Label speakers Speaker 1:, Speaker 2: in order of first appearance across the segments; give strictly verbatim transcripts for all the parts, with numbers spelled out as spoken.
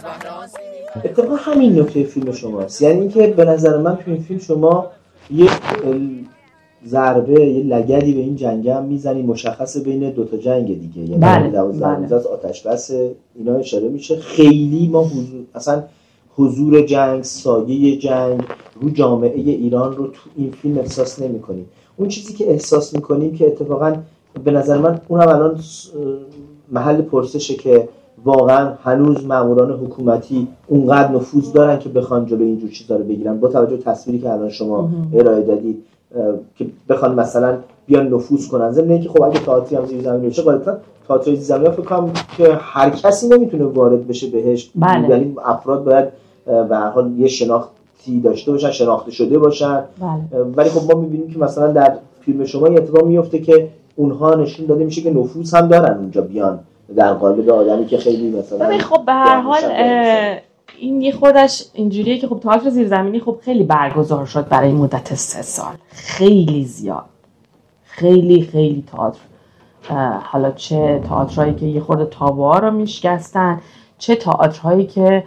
Speaker 1: اتفاقا همین نکته فیلم شماست، یعنی اینکه به نظر من تو این فیلم شما یک ضربه یه لگدی به این جنگ هم میزنی مشخصه بین دوتا جنگ دیگه، یعنی
Speaker 2: بله.
Speaker 1: دوازده روز از آتش بس اینا اشاره میشه. خیلی ما حضور اصلا حضور جنگ، سایه جنگ رو جامعه ایران رو تو این فیلم احساس نمی کنیم. اون چیزی که احساس میکنیم که اتفاقا به نظر من اونم الان محل پرسشه که واقعا هنوز ماموران حکومتی اونقدر نفوذ دارن که بخوان جلوی اینجور چیزا رو بگیرن، با توجه به تصویری که الان شما ارائه دادید که بخوان مثلا بیان نفوذ کنن. ضمن اینکه خب اگه تئاتری هم زیر زمین بشه غالبا تئاتر زیر زمین فکر کنم که هر کسی نمیتونه وارد بشه بهش، یعنی افراد باید به هر حال یه شناختی داشته باشن، شناخته شده باشن.
Speaker 2: بله.
Speaker 1: ولی خب ما می‌بینیم که مثلا در فیلم شما یه اتفاق میفته که اونها نشون داده میشه که نفوذ هم دارن اونجا بیان در قالب آدمی که خیلی مثلا
Speaker 2: ببین خب به هر حال این یه خودش اینجوریه که خب تئاتر زیرزمینی خب خیلی برگزار شد برای مدت سه سال، خیلی زیاد، خیلی خیلی تئاتر، حالا چه تئاترایی که یه خورده تابوها رو میشکستن، چه تئاترهایی که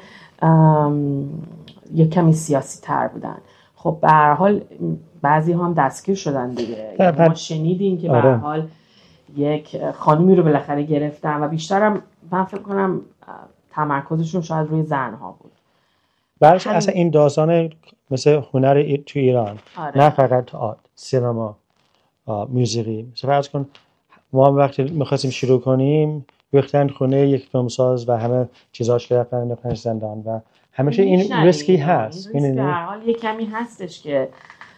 Speaker 2: یه کمی سیاسی تر بودن. خب به هر حال بعضی هم دستگیر شدن دیگه. ما شنیدیم که به هر حال یک خانومی رو بالاخره گرفتن و بیشترم من فکر کنم تمرکزشون شاید روی زنها بود.
Speaker 3: برش هم... اصلا این داستان مثل هنر تو ایران،
Speaker 2: آره.
Speaker 3: نه فقط تئاتر، سینما، موسیقی. مثلا فرض کن ما وقتی می‌خواستیم شروع کنیم ریختن خونه یک فیلمساز و همه چیزاش گرفتن انداختن زندان و همیشه این ریسکی هست.
Speaker 2: این ریسک در حال یک کمی هستش که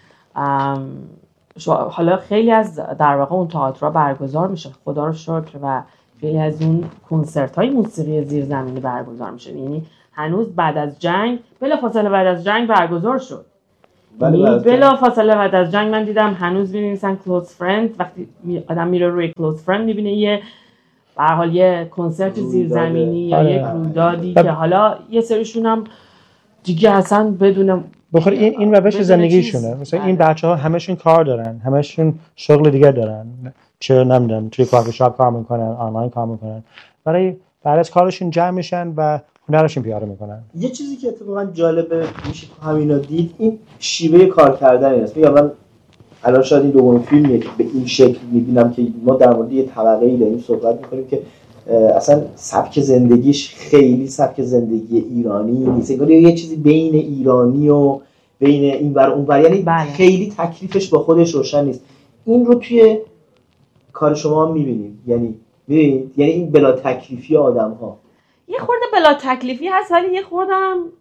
Speaker 2: حالا خیلی از در واقع اون تئاترها برگزار میشه، خدا رو شکر، و خیلی از اون کنسرت‌های موسیقی زیرزمینی برگزار میشه. یعنی هنوز بعد از جنگ، بلافاصله بعد از جنگ برگزار شد. یعنی بلافاصله بعد از جنگ من دیدم هنوز می‌نویسن کلوز فرند، وقتی آدم میره روی کلوز فرند می‌بینه یه به هر حال یه کنسرت زیرزمینی یا یک رویدادی که حالا یه سریشون هم دیگه اصلا بدون
Speaker 3: بخور این این روش زندگیشونه. مثلا این بچه‌ها همشون کار دارن، همشون شغل دیگه دارن، چه نمیدونم توی کافی شاپ کار میکنن، آنلاین کار میکنن، برای بعد از کارشون جمع میشن و هنرشون پیاده میکنن.
Speaker 1: یه چیزی که اتفاقا جالبه میشه همینا دید، این شیوه کار کردن است. میگم من الان شاید این دومین فیلمیه که به این شکل میبینم که ما در مورد یه طبقه‌ای داریم صحبت میکنیم که اصلا سبک زندگیش خیلی سبک زندگی ایرانی نیست، انگار یه چیزی بین ایرانی و بین این ور اون ور، یعنی
Speaker 2: بله.
Speaker 1: خیلی تکلیفش با خودش روشن نیست. این رو توی کار شما هم میبینید، یعنی میبینید یعنی این بلا تکلیفی آدم‌ها
Speaker 2: یه خورده بلا تکلیفی هست، ولی یه خورده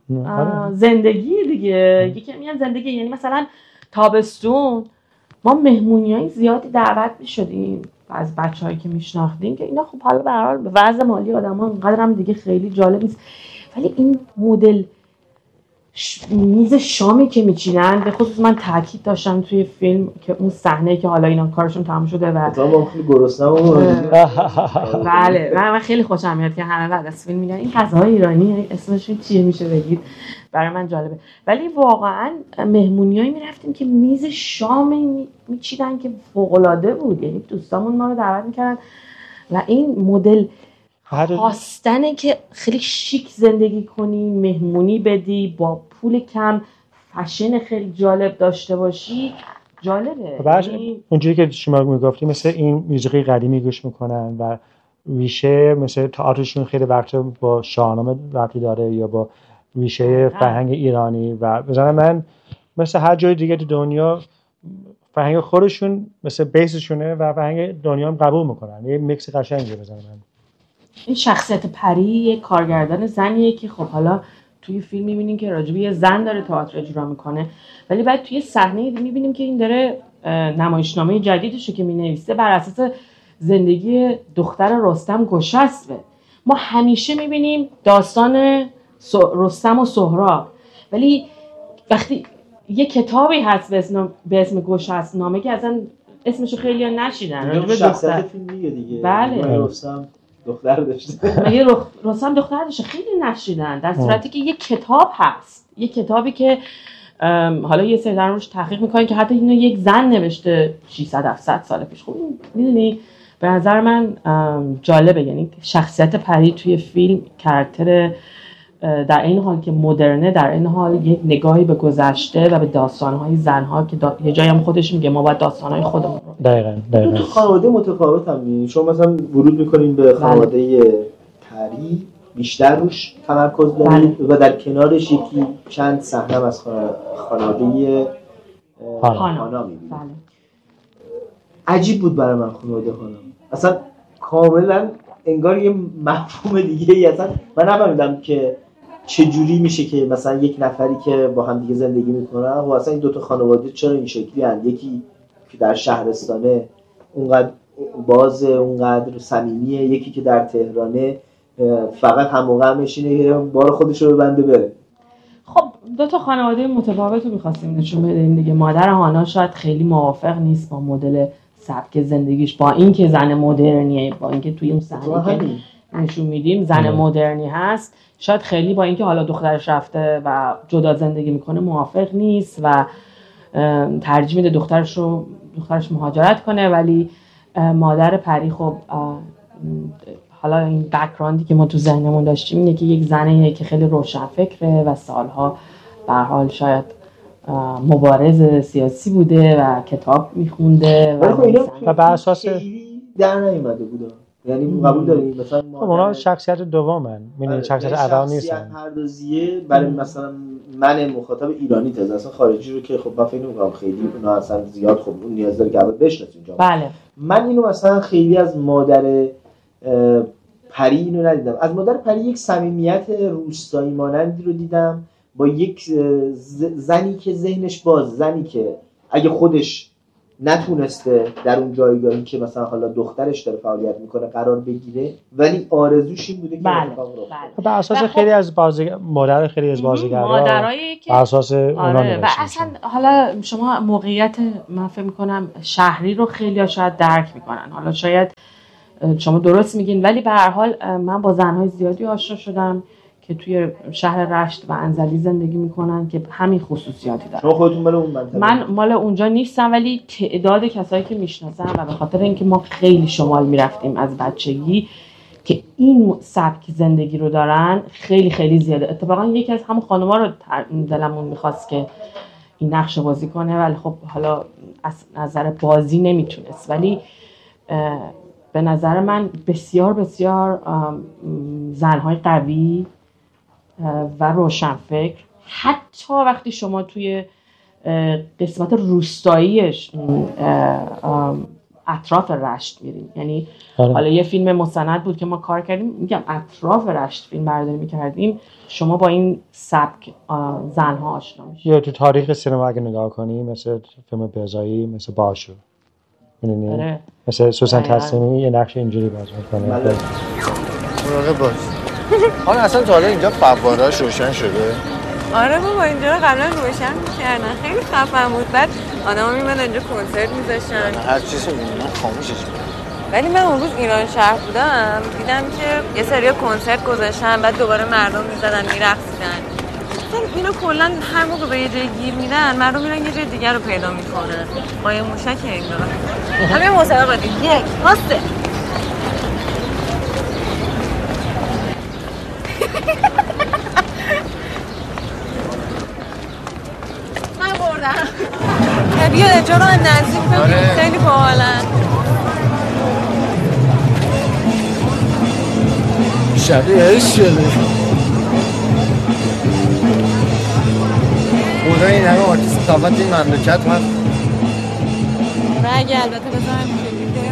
Speaker 2: هم زندگی دیگه، یکی میگن زندگی. یعنی مثلا تابستون ما مهمونیای زیادی دعوت می‌شدیم از بچه‌هایی که میشناختیم که اینا خب حالا به هر حال به وضع مالی آدم‌ها اینقدر هم دیگه خیلی جالب نیست، ولی این مدل ش... میز شامی که میچینن، به خصوص من تاکید داشتم توی فیلم که اون صحنه که حالا اینا کارشون تموم شده و
Speaker 1: مثلا خیلی گرسنه‌ام
Speaker 2: بله من خیلی خوشم میاد که همه بعد از فیلم میگن این غذاهای ایرانی اسمشون چیه میشه بگید، برای من جالبه. ولی واقعا مهمونیایی میرفتیم که میز شام میچیدن که فوق‌العاده بود، یعنی دوستامون ما رو دعوت میکردن و این مدل خواستنه که خیلی شیک زندگی کنی، مهمونی بدی، با پول کم فشن خیلی جالب داشته باشی، جالبه.
Speaker 3: یعنی اونجوری که شما میگفتی مثل این موسیقی قدیمی گوش میکنن و ریشه مثل تئاترشون خیلی وقت با شاهنامه ربطی داره یا با ریشه فرهنگ ایرانی و مثلا من مثل هر جای دیگه تو دنیا فرهنگ خودشون مثل بیسشونه و فرهنگ دنیا هم قبول میکنن، یه میکس قشنگی بزنن.
Speaker 2: این شخصیت پری یک کارگردان زنیه که خب حالا توی فیلم می‌بینیم که راجب یه زن داره تئاتر اجرا میکنه، ولی بعد توی صحنه می‌بینیم که این داره نمایشنامه جدیدشه که می‌نویسه بر اساس زندگی دختر رستم گشسبه. ما همیشه می‌بینیم داستان رستم و سهراب، ولی وقتی یه کتابی هست به اسم به اسم گشسبنامه که اصلا اسمشو خیلی‌ها نشیدن،
Speaker 1: راجب شخصیت فیلم دیگه دیگه.
Speaker 2: بله.
Speaker 1: رستم دختر داشته.
Speaker 2: مگه رستم دختر داشته؟ خیلی نشیدن، در صورتی که یه کتاب هست، یه کتابی که حالا یه سری در روش تحقیق میکنن که حتی اینو یک زن نوشته ششصد هفتصد سال پیش. خب میدونی به نظر من جالبه، یعنی شخصیت پری توی فیلم کاراکتر در این حال که مدرنه، در این حال یک نگاهی به گذشته و به داستان‌های زن‌ها که دا... یه جایی هم خودش میگه ما باید داستان‌های خودمون رو
Speaker 3: دقیقاً دقیقاً
Speaker 1: تو خانواده متفاوت هم می‌بینی. شما مثلا ورود می‌کنین به خانواده پری بیشتر روش تمرکز دارید و در کنارش یکی چند صحنه از خانواده هانا می‌بینید. عجیب بود برای من خانواده هانا، اصلا کاملا انگار یه مفهوم دیگه ای. اصلا من نفهمیدم که چجوری میشه که مثلا یک نفری که با هم دیگه زندگی میکنن و اصلا این دوتا خانواده چرا این شکلی هست، یکی که در شهرستانه اونقدر باز اونقدر صمیمیه، یکی که در تهرانه فقط هم موقع میشینه که بار خودش رو ببنده بره.
Speaker 2: خب دو تا خانواده متفاوت رو می‌خواستیم نشون بدیم دیگه. مادر هانا شاید خیلی موافق نیست با مدل سبک زندگیش، با اینکه زن مدرنیه، با اینکه توی اون صحنه که نشون میدیم زن مدرنی هست، شاید خیلی با اینکه حالا دخترش رفته و جدا زندگی میکنه موافق نیست و ترجیح میده دخترش رو دخترش مهاجرت کنه. ولی مادر پری خب حالا این بک‌گراندی که ما تو ذهنمون داشتیم اینه که یک زنه که خیلی روشنفکره و سالها به هر حال شاید مبارز سیاسی بوده و کتاب میخونده و,
Speaker 3: و بر اساس
Speaker 1: در نیامده بوده. یعنی قبول داریم مثلا
Speaker 3: اونا شخصیت دومن، یعنی شخصیت اول نیستن.
Speaker 1: شخصیت پردازیه برای مثلا من مخاطب ایرانی تازه اصلا خارجی رو که خب من فکر نمی‌کنم خیلی اونا اصلا زیاد خب اون نیاز داره که اول بشناسیم جامعه.
Speaker 2: بله.
Speaker 1: من اینو مثلا خیلی از مادر پری اینو ندیدم. از مادر پری یک صمیمیت روستایی مانندی رو دیدم با یک زنی که ذهنش باز، زنی که اگه خودش نتونسته در اون جایگاهی که مثلا حالا دخترش داره فعالیت میکنه قرار بگیره، ولی آرزوش این بوده که
Speaker 2: بله.
Speaker 3: بر اساس خیلی از بازیگر مادر خیلی از بازیگرا
Speaker 2: مادرایی که
Speaker 3: بر اساس
Speaker 2: آره.
Speaker 3: اونا
Speaker 2: و اصلا حالا شما موقعیت من فکر میکنم شهری رو خیلی ها شاید درک میکنن، حالا شاید شما درست میگین، ولی به هر حال من با زنهای زیادی آشنا شدم که توی شهر رشت و انزلی زندگی میکنن که همین خصوصیاتی دارن.
Speaker 1: شما خودتون مال اون منطقه؟
Speaker 2: من مال اونجا نیستم، ولی تعداد کسایی که میشناسم و به خاطر اینکه ما خیلی شمال میرفتیم از بچگی که این سبک زندگی رو دارن خیلی خیلی زیاده. اتفاقا یکی از همون خانوما رو دلمون میخواست که این نقش بازی کنه، ولی خب حالا از نظر بازی نمیتونست. ولی به نظر من بسیار بسیار زنهای قوی و روشنفکر، حتی وقتی شما توی قسمت روستاییش اطراف رشت میریم، یعنی حالا یه فیلم مستند بود که ما کار کردیم، میگم اطراف رشت فیلم برداری میکردیم، شما با این سبک زنها آشنا میشید.
Speaker 3: یا تو تاریخ سینما اگه نگاه کنی مثل فیلم بهزایی، مثل باشو، می‌دونی مثل سوسن تسلیمی یه نقش اینجوری بازی میکنه.
Speaker 4: مراقب باش. آن اصلا تا حالا اینجا فواره‌اش روشن شده؟
Speaker 5: آره بابا اینجا رو قبلا روشن می‌کردن، خیلی خفن بود. بعد آدما می‌مدن اینجا کنسرت می‌ذاشتن،
Speaker 4: هر چیزی می‌بینن خاموشش می‌کنن.
Speaker 5: ولی من اون روز ایران شهر بودم دیدم که یه سری کنسرت گذاشتن، بعد دوباره مردم می‌زدن می‌رقصیدن. مثلا اینو کلا هر موقع به یه جای گیر میدن مردم میرن یه جای دیگر رو پیدا می‌کنن. قایم موشک اینا. همین مسابقه دید. یک، واسه من بردم. بیا اینجا رو نزدیک ببین، خیلی باحالن.
Speaker 4: شبیه هیچ شده. خدا این همه آرتیست ثقافت این مملکت هست.
Speaker 5: اگه البته بذارم شکلی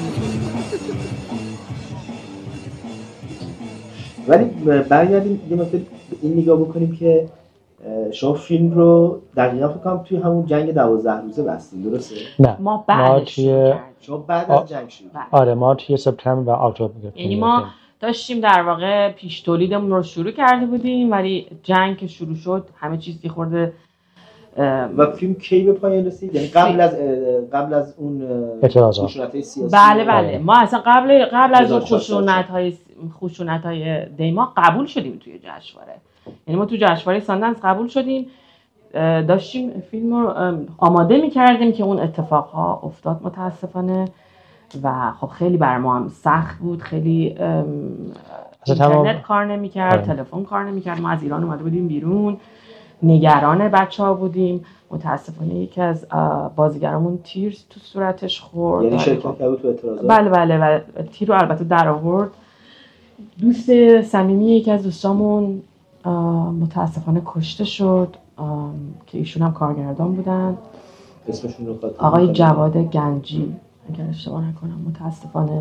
Speaker 1: ولی برگردیم یه مقدار این نگاه بکنیم که شما فیلم رو دقیقا فکر کنم توی همون جنگ دوازده روزه بستین، درسته؟
Speaker 3: نه
Speaker 2: ما بعدش
Speaker 3: توی...
Speaker 1: شما بعد از جنگ شروع.
Speaker 3: آره ما توی سپتامبر و اکتبر.
Speaker 2: یعنی ما داشتیم در واقع پیش تولیدمون رو شروع کرده بودیم، ولی جنگ که شروع شد همه چیز یه خورده.
Speaker 1: و فیلم کی به پایان رسید؟ یعنی قبل از قبل از اون خشونت‌های سیاسی؟
Speaker 2: بله بله ما اصلا قبل قبل از اون خشونت‌های خشونت‌های دیما قبول شدیم توی جشنواره. یعنی ما تو جشنواره ساندنس قبول شدیم، داشتیم فیلم رو آماده می‌کردیم که اون اتفاقها افتاد متاسفانه و خب خیلی بر ما هم سخت بود. خیلی اینترنت کار نمیکرد، تلفن کار نمیکرد. ما از ایران اومده بودیم بیرون، نگران بچه‌ها بودیم. متاسفانه یکی از بازیگرامون تیر تو صورتش خورد.
Speaker 1: یعنی شرکت کرد تو اعتراضات؟
Speaker 2: بله بله و تیر رو البته در آورد. دوست صمیمی یکی از دوستامون متاسفانه کشته شد که ایشون هم کارگردان بودن.
Speaker 1: اسمشون رو خاطر
Speaker 2: آقای جواد گنجی اگر اشتباه نکنم. متاسفانه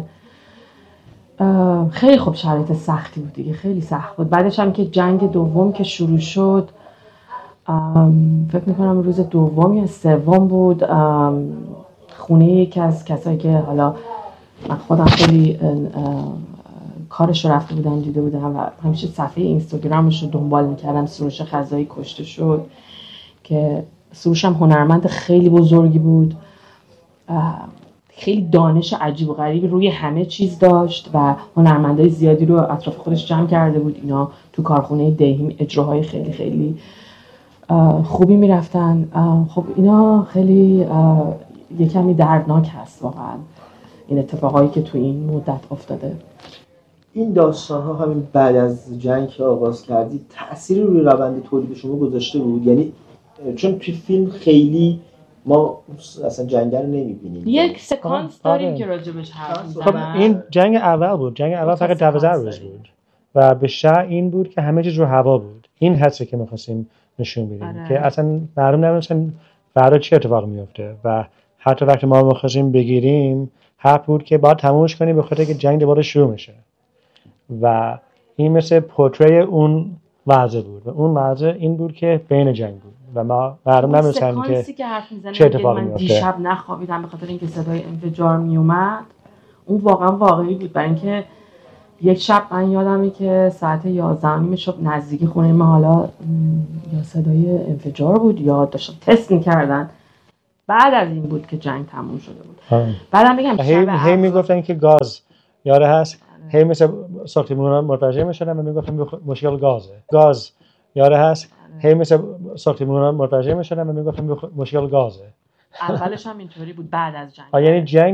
Speaker 2: خیلی خوب شرایط سختی بود دیگه، خیلی سخت بود. بعدش هم که جنگ دوم که شروع شد، فکر میکنم روز دوم یا سوم بود، خونه یکی از کسایی که حالا من خودم خیلی کارش رو رفته بودم دیده بودم و همیشه صفحه اینستاگرامش رو دنبال میکردم، سروش خزایی کشته شد که سروش هم هنرمند خیلی بزرگی بود، خیلی دانش عجیب و غریبی روی همه چیز داشت و هنرمندای زیادی رو اطراف خودش جمع کرده بود. اینا تو کارخونه دیهیم اجراهای خیلی خیلی خوبی میرفتن. خب اینا خیلی یه کمی دردناک هست واقعا این اتفاقایی که تو این مدت افتاده.
Speaker 1: این داستان ها همین بعد از جنگ که آغاز کردید تأثیری روی روند تولید شما گذاشته بود؟ یعنی چون توی فیلم خیلی ما اصلا جنگ رو نمی‌بینیم.
Speaker 2: یک سکانس داریم که راجبش حرف می‌زنن.
Speaker 3: خب این جنگ اول بود. جنگ اول فقط دوازده روز بود و به شرط این بود که همه چیز رو هوا بود. این حسی که می‌خواستیم نشون بدیم آره. که اصلا معلوم نمی‌شن فردا چه اتفاقی میفته و حتی وقتی ما می‌خواستیم بگیریم حرف بود که باید تمومش کنیم به خاطر که جنگ دوباره شروع میشه و این مثل پورتری اون وضع بود و اون وضع این بود که بین جنگ بود و ما معلوم نمی‌شن که چه اتفاقی میفته.
Speaker 2: من دیشب نخوابیدم به خاطر اینکه صدای انفجار میومد. اون واقعا واقعی بود، برای اینکه یک شب من یادمه که ساعت یازده و نیم شب نزدیک خونه ما حالا یا صدای انفجار بود یا داشتن تست می‌کردن. بعد از این بود که جنگ تموم شده بود. بعدم بگم
Speaker 3: هی هی میگفتن که گاز یاره هست، هی مثل ساختمونا مرتجع میشدن و میگفتن مشکل گازه. گاز یاره هست، هی مثل ساختمونا مرتجع میشدن و میگفتن مشکل گازه.
Speaker 2: اولش هم اینطوری بود بعد از جنگ.
Speaker 3: یعنی جنگ